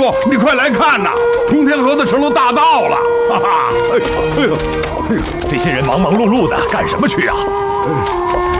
你快来看呐，通天河子成了大道了！哈哈，哎呦， 这些人忙忙碌碌的干什么去啊？